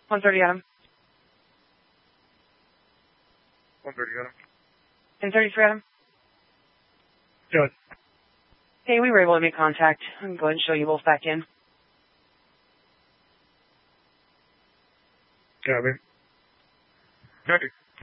130 Adam. 130 Adam. And 33 Adam. Good. Hey, we were able to make contact. I'm going to go ahead and show you both back in. Copy. Copy.